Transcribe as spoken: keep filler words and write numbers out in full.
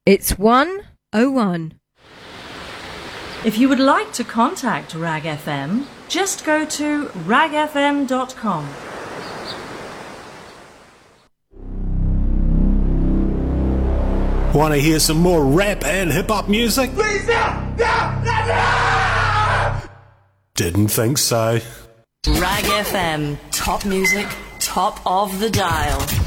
It's one oh one. If you would like to contact Rag F M, just go to rag f m dot com. Want to hear some more rap and hip-hop music? Please, no! No! No! No! Didn't think so. Rag F M, top music, top of the dial.